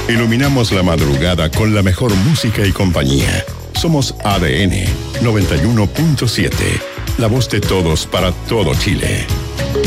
Iluminamos la madrugada con la mejor música y compañía. Somos ADN 91.7, la voz de todos para todo Chile.